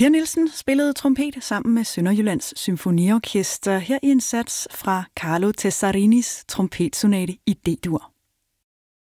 Per Nielsen spillede trompet sammen med Sønderjyllands Symfoniorkester her i en sats fra Carlo Tessarinis trompetsonate i D-dur.